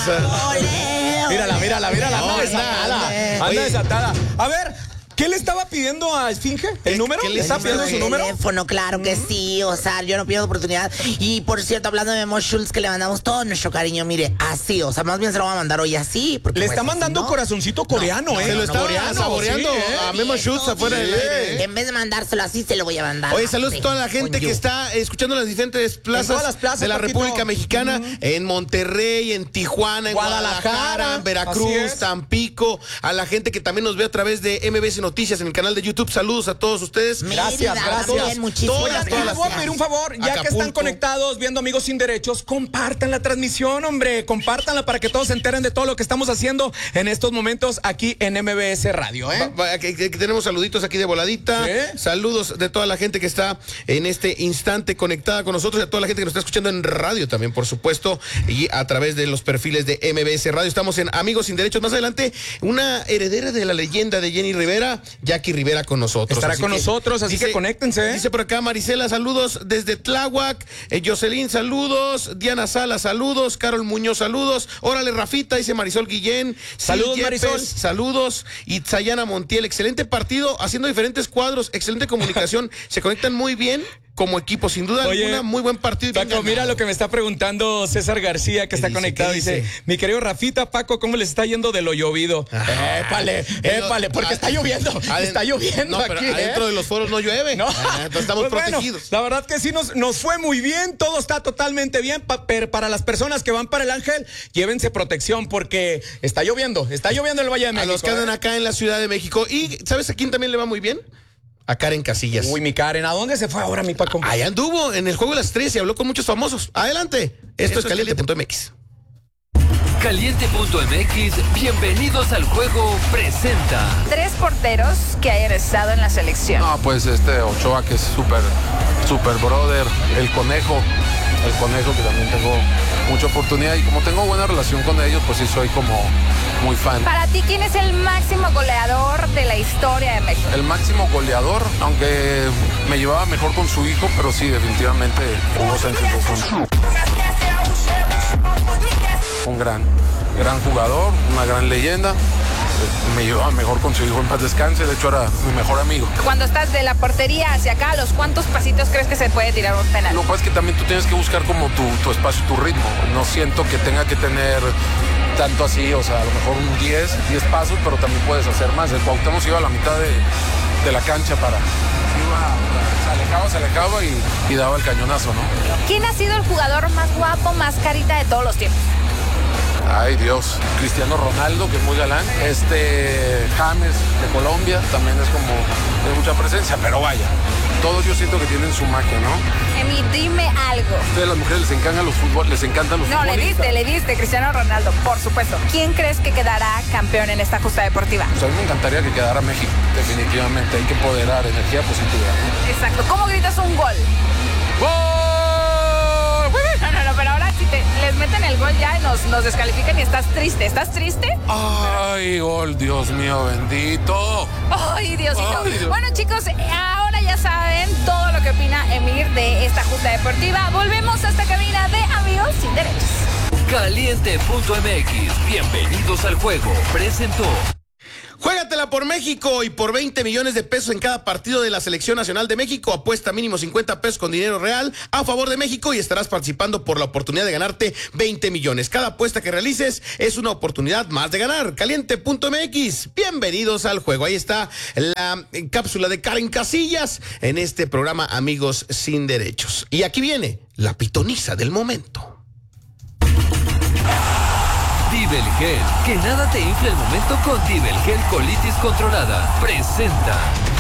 Mírala. Anda desatada. A ver, ¿qué le estaba pidiendo a Esfinge? ¿El número? ¿Qué le estaba pidiendo su número? Teléfono, claro que sí. O sea, yo no pierdo oportunidad. Y por cierto, hablando de Memo Schultz, que le mandamos todo nuestro cariño, mire, así. O sea, más bien se lo va a mandar hoy así. Porque Le pues, está mandando ¿no? corazoncito coreano, Se lo está saboreando a Memo Eso, Schultz afuera del aire. En vez de mandárselo así, se lo voy a mandar. Oye, saludos a toda la gente que está escuchando las diferentes plazas, todas las plazas de la Paquito. República Mexicana, en Monterrey, en Tijuana, en Guadalajara, en Veracruz, Tampico, a la gente que también nos ve a través de MBS Noticias en el canal de YouTube. Saludos a todos ustedes. Gracias. También, muchísimas Todas Les las voy a pedir un favor, ya que Acapulco. están conectados viendo Amigos Sin Derechos, compartan la transmisión, hombre, compártanla para que todos se enteren de todo lo que estamos haciendo en estos momentos aquí en MBS Radio, Que tenemos saluditos aquí de voladita. ¿Sí? Saludos de toda la gente que está en este instante conectada con nosotros y a toda la gente que nos está escuchando en radio también, por supuesto, y a través de los perfiles de MBS Radio. Estamos en Amigos Sin Derechos. Más adelante, una heredera de la leyenda de Jenny Rivera, Jackie Rivera, con nosotros. Estará con nosotros, así que conéctense. Dice por acá Marisela, saludos desde Tláhuac. Jocelyn, saludos. Diana Sala, saludos. Carol Muñoz, saludos. Órale, Rafita, dice Marisol Guillén. Saludos, Sil Marisol. Yepes, saludos. Itzayana Montiel, excelente partido, haciendo diferentes cuadros, excelente comunicación. Se conectan muy bien como equipo, sin duda alguna, muy buen partido. Paco, mira lo que me está preguando César García, que está dice? conectado. ¿Qué dice? Mi querido Rafita, Paco, ¿cómo les está yendo de lo llovido? Épale, porque está lloviendo. Está lloviendo no, pero aquí. adentro de los foros no llueve. No. Entonces estamos Pues bueno, protegidos. la verdad que sí nos fue muy bien, todo está totalmente bien, pero para las personas que van para el Ángel, llévense protección porque está lloviendo en el Valle de México. A los que andan acá en la Ciudad de México. ¿Y sabes a quién también le va muy bien? A Karen Casillas. Uy, mi Karen, ¿a dónde se fue ahora, mi Paco? Allá anduvo en el Juego de las Estrellas y habló con muchos famosos. Adelante. Esto es Caliente.mx. Caliente.mx, bienvenidos al juego, presenta. 3 porteros que hayan estado en la selección. No, pues Ochoa, que es súper brother, el conejo que también tengo mucha oportunidad y como tengo buena relación con ellos, pues sí soy como muy fan. Para ti, ¿quién es el máximo goleador de la historia de México? El máximo goleador, aunque me llevaba mejor con su hijo, pero sí, definitivamente Hugo Sánchez es un gran jugador, una gran leyenda. Me llevaba mejor con su hijo, en paz descanse, de hecho era mi mejor amigo. Cuando estás de la portería hacia acá, ¿a los cuántos pasitos crees que se puede tirar un penal? Lo que pasa es que también tú tienes que buscar como tu espacio, tu ritmo. No siento que tenga que tener tanto así, o sea, a lo mejor un 10 pasos, pero también puedes hacer más. El Cuauhtémoc iba a la mitad de la cancha se alejaba y daba el cañonazo, ¿no? ¿Quién ha sido el jugador más guapo, más carita de todos los tiempos? Ay, Dios. Cristiano Ronaldo, que es muy galán. James, de Colombia, también es como de mucha presencia, pero vaya. Todos yo siento que tienen su magia, ¿no? Emi, dime algo. A ustedes las mujeres les encantan los futbolistas. No, le diste, Cristiano Ronaldo, por supuesto. ¿Quién crees que quedará campeón en esta justa deportiva? Pues a mí me encantaría que quedara México, definitivamente. Hay que empoderar, energía positiva, ¿no? Exacto. ¿Cómo gritas un gol? ¡Gol! No, pero ahora si les meten el gol ya nos descalifican y estás triste. ¿Estás triste? ¡Ay, gol! Dios mío, bendito. ¡Ay, Diosito! Ay, Dios. Bueno, chicos, ahora ya saben todo lo que opina Emir de esta justa deportiva. Volvemos a esta cabina de Amigos Sin Derechos. Caliente.mx, bienvenidos al juego, presentó. Juégatela por México y por 20 millones de pesos en cada partido de la Selección Nacional de México. Apuesta mínimo 50 pesos con dinero real a favor de México y estarás participando por la oportunidad de ganarte 20 millones. Cada apuesta que realices es una oportunidad más de ganar. Caliente.mx, bienvenidos al juego. Ahí está la cápsula de Karen Casillas en este programa Amigos Sin Derechos. Y aquí viene la pitoniza del momento. Dibelgel, que nada te infle el momento con Dibelgel Colitis Controlada. Presenta.